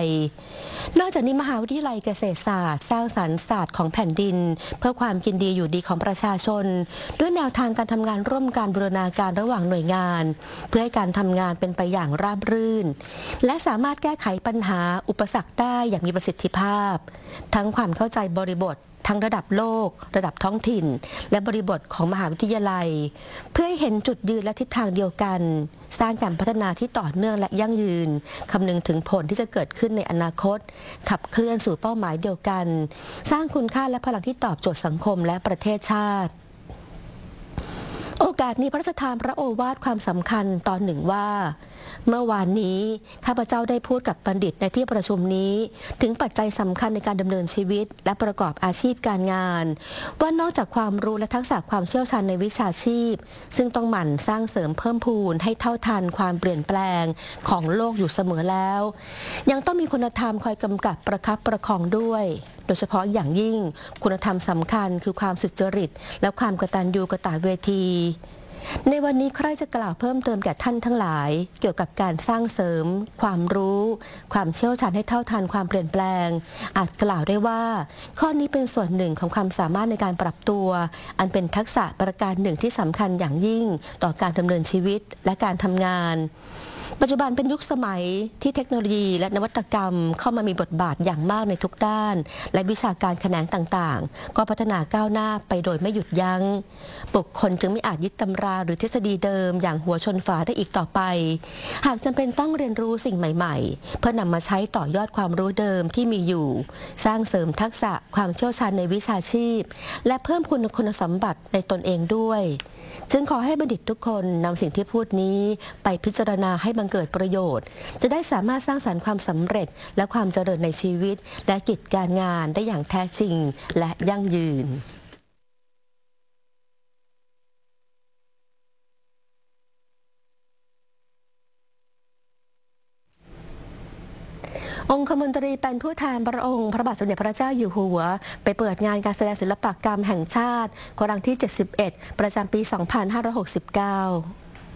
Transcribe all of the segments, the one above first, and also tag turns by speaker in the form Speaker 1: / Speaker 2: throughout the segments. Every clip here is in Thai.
Speaker 1: ยนอกจากนี้มหาวิทยาลัยเกษตรศาสตร์สร้างสรรค์ศาสตร์ของแผ่นดินเพื่อความกินดีอยู่ดีของประชาชนด้วยแนวทางการทำงานร่วมกันบูรณาการระหว่างหน่วยงานเพื่อให้การทำงานเป็นไปอย่างราบรื่นและสามารถแก้ไขปัญหาอุปสรรคได้อย่างมีประสิทธิภาพทั้งความเข้าใจบริบททั้งระดับโลกระดับท้องถิ่นและบริบทของมหาวิทยาลัยเพื่อให้เห็นจุดยืนและทิศทางเดียวกันสร้างการพัฒนาที่ต่อเนื่องและยั่งยืนคำนึงถึงผลที่จะเกิดขึ้นในอนาคตขับเคลื่อนสู่เป้าหมายเดียวกันสร้างคุณค่าและพลังที่ตอบโจทย์สังคมและประเทศชาติโอกาสนี้พระราชทานพระโอวาทความสำคัญตอนหนึ่งว่าเมื่อวานนี้ข้าพเจ้าได้พูดกับบัณฑิตในที่ประชุมนี้ถึงปัจจัยสำคัญในการดำเนินชีวิตและประกอบอาชีพการงานว่านอกจากความรู้และทักษะความเชี่ยวชาญในวิชาชีพซึ่งต้องหมั่นสร้างเสริมเพิ่มพูนให้เท่าทันความเปลี่ยนแปลงของโลกอยู่เสมอแล้วยังต้องมีคุณธรรมคอยกำกับประคับประคองด้วยโดยเฉพาะอย่างยิ่งคุณธรรมสำคัญคือความสุจริตและความกตัญญูกตเวทีในวันนี้ใครจะกล่าวเพิ่มเติมแก่ท่านทั้งหลายเกี่ยวกับการสร้างเสริมความรู้ความเชี่ยวชาญให้เท่าทันความเปลี่ยนแปลงอาจกล่าวได้ว่าข้อนี้เป็นส่วนหนึ่งของความสามารถในการปรับตัวอันเป็นทักษะประการหนึ่งที่สำคัญอย่างยิ่งต่อการดำเนินชีวิตและการทำงานปัจจุบันเป็นยุคสมัยที่เทคโนโลยีและนวัตกรรมเข้ามามีบทบาทอย่างมากในทุกด้านและวิชาการแขนงต่างๆก็พัฒนาก้าวหน้าไปโดยไม่หยุดยั้งบุคคลจึงไม่อาจยึดตำราหรือทฤษฎีเดิมอย่างหัวชนฝาได้อีกต่อไปหากจำเป็นต้องเรียนรู้สิ่งใหม่ๆเพื่อนำมาใช้ต่อยอดความรู้เดิมที่มีอยู่สร้างเสริมทักษะความเชี่ยวชาญในวิชาชีพและเพิ่มคุณสมบัติในตนเองด้วยจึงขอให้บัณฑิตทุกคนนำสิ่งที่พูดนี้ไปพิจารณาให้บังเกิดประโยชน์จะได้สามารถสร้างสรรค์ความสำเร็จและความเจริญในชีวิตและกิจการงานได้อย่างแท้จริงและยั่งยืนองคมนตรีเป็นผู้แทนพระองค์พระบาทสมเด็จพระเจ้าอยู่หัวไปเปิดงานการแสดงศิลปกรรมแห่งชาติครั้งที่ 71 ประจำปี 2569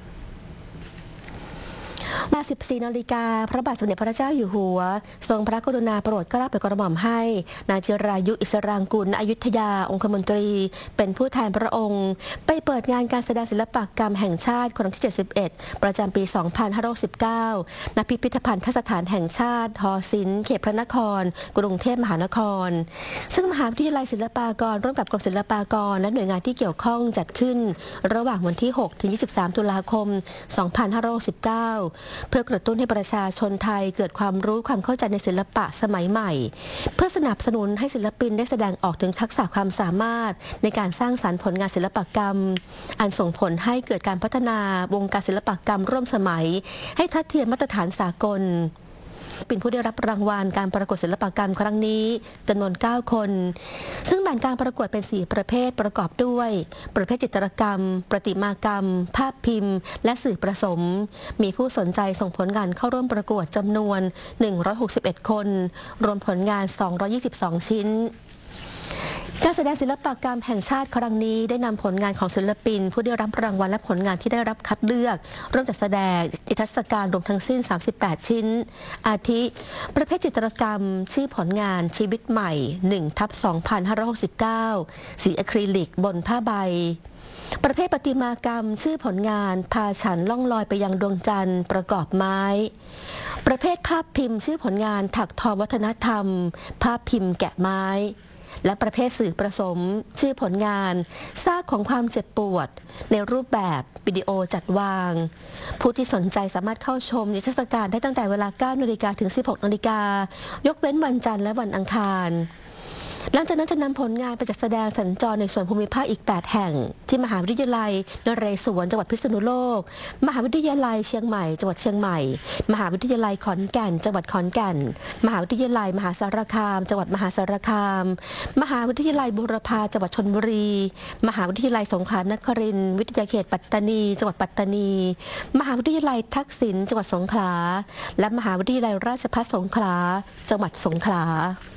Speaker 1: เวลา 14 นาฬิกาพระบาทสมเด็จพระเจ้าอยู่หัวทรงพระกรุณาโปรดเกล้าโปรดกระหม่อมให้นายจิรายุอิสรางกูลณอยุธยาองคมนตรีเป็นผู้แทนพระองค์ไปเปิดงานการแสดงศิลปกรรมแห่งชาติครั้งที่ 71 ประจำปี 2569 ณ พิพิธภัณฑสถานแห่งชาติหอศิลป์เขตพระนครกรุงเทพมหานครซึ่งมหาวิทยาลัยศิลปากรร่วมกับกรมศิลปากรและหน่วยงานที่เกี่ยวข้องจัดขึ้นระหว่างวันที่ 6 ถึง 23 ตุลาคม 2569เพื่อกระตุ้นให้ประชาชนไทยเกิดความรู้ความเข้าใจในศิลปะสมัยใหม่เพื่อสนับสนุนให้ศิลปินได้แสดงออกถึงทักษะความสามารถในการสร้างสรรค์ผลงานศิลปกรรมอันส่งผลให้เกิดการพัฒนาวงการศิลปกรรมร่วมสมัยให้ทัดเทียมมาตรฐานสากลเป็นผู้ได้รับรางวัลการประกวดศิลปกรรมครั้งนี้จำนวน 9 คนซึ่งแบ่งการประกวดเป็น 4 ประเภทประกอบด้วยประเภทจิตรกรรมประติมากรรมภาพพิมพ์และสื่อผสมมีผู้สนใจส่งผลงานเข้าร่วมประกวดจำนวน161 คนรวมผลงาน222 ชิ้นการแสดงศิลปกรรมแห่งชาติครั้งนี้ได้นำผลงานของศิลปินผู้ได้รับรางวัลและผลงานที่ได้รับคัดเลือกร่วมจัดแสดงนิทรรศการรวมทั้งสิ้น38 ชิ้นอาทิประเภทจิตรกรรมชื่อผลงานชีวิตใหม่ 1/2569 สีอะคริลิกบนผ้าใบประเภทประติมากรรมชื่อผลงานพาฉันล่องลอยไปยังดวงจันทร์ประกอบไม้ประเภทภาพพิมพ์ชื่อผลงานถักทอวัฒนธรรมภาพพิมพ์แกะไม้และประเภทสื่อผสมชื่อผลงานซากของความเจ็บปวดในรูปแบบวิดีโอจัดวางผู้ที่สนใจสามารถเข้าชมนิทรรศการได้ตั้งแต่เวลา 9 นาฬิกาถึง 16 นาฬิกายกเว้นวันจันทร์และวันอังคารหลังจากนั้นจะนำผลงานไปจัดแสดงสัญจรในส่วนภูมิภาคอีก 8 แห่งที่มหาวิทยาลัยนเรศวรจังหวัดพิษณุโลกมหาวิทยาลัยเชียงใหม่จังหวัดเชียงใหม่มหาวิทยาลัยขอนแก่นจังหวัดขอนแก่นมหาวิทยาลัยมหาสารคามจังหวัดมหาสารคามมหาวิทยาลัยบูรพาจังหวัดชลบุรีมหาวิทยาลัยสงขลานครินทร์วิทยาเขตปัตตานีจังหวัดปัตตานีมหาวิทยาลัยทักษิณจังหวัดสงขลาและมหาวิทยาลัยราชภัฏสงขลาจังหวัดสงขลา